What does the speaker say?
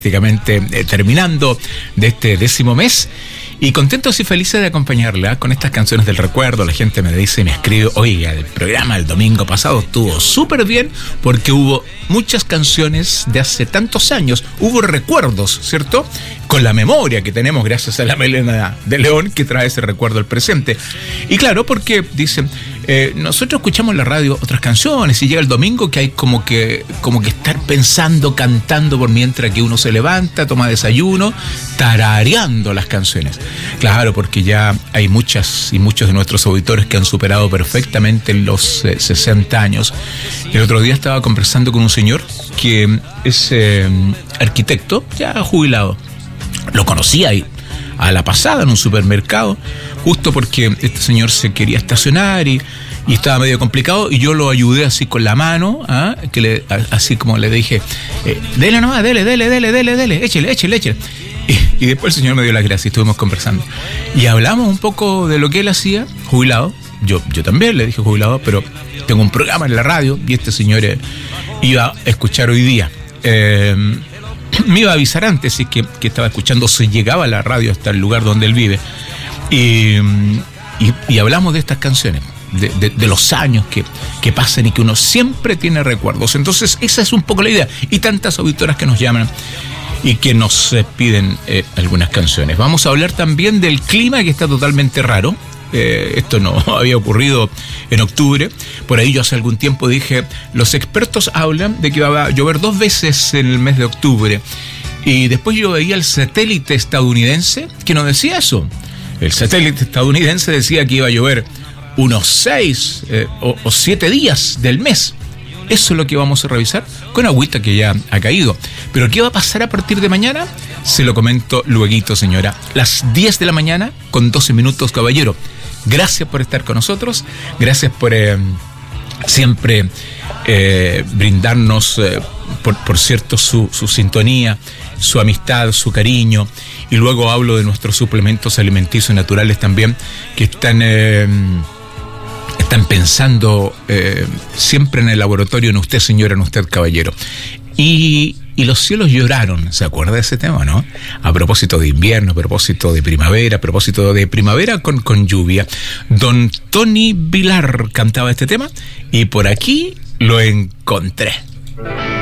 prácticamente terminando de este 10º mes y contentos y felices de acompañarla con estas canciones del recuerdo. La gente me dice y me escribe: oiga, el programa del domingo pasado estuvo súper bien porque hubo muchas canciones de hace tantos años, hubo recuerdos, ¿cierto? Con la memoria que tenemos gracias a la melena de León que trae ese recuerdo al presente. Y claro, porque dicen, nosotros escuchamos en la radio otras canciones y llega el domingo que hay como que estar pensando, cantando por mientras que uno se levanta, toma desayuno, tarareando las canciones. Claro, porque ya hay muchas y muchos de nuestros auditores que han superado perfectamente los 60 años. El otro día estaba conversando con un señor que es arquitecto, ya jubilado. Lo conocí ahí a la pasada en un supermercado, justo porque este señor se quería estacionar y estaba medio complicado y yo lo ayudé así con la mano, así como le dije, dele nomás, dele, échele. Y después el señor me dio las gracias y estuvimos conversando. Y hablamos un poco de lo que él hacía, jubilado. Yo también le dije jubilado, pero tengo un programa en la radio y este señor iba a escuchar hoy día. Me iba a avisar antes si que estaba escuchando, si llegaba a la radio hasta el lugar donde él vive. Y hablamos de estas canciones, de los años que pasan y que uno siempre tiene recuerdos. Entonces esa es un poco la idea. Y tantas auditoras que nos llaman y que nos piden algunas canciones. Vamos a hablar también del clima, que está totalmente raro. Esto no había ocurrido en octubre. Por ahí yo hace algún tiempo dije, los expertos hablan de que iba a llover 2 veces en el mes de octubre. Y después yo veía el satélite estadounidense que nos decía eso. El satélite estadounidense decía que iba a llover unos 6 o 7 días del mes. Eso es lo que vamos a revisar con agüita que ya ha caído. Pero ¿qué va a pasar a partir de mañana? Se lo comento lueguito, señora. Las 10 de la mañana con 12 minutos, caballero. Gracias por estar con nosotros. Gracias por siempre brindarnos, por cierto, su sintonía, su amistad, su cariño. Y luego hablo de nuestros suplementos alimenticios naturales también, que están pensando siempre en el laboratorio, en usted, señora, en usted, caballero. Y los cielos lloraron, ¿se acuerda de ese tema, no? A propósito de invierno, a propósito de primavera, con lluvia. Don Tony Vilar cantaba este tema y por aquí lo encontré.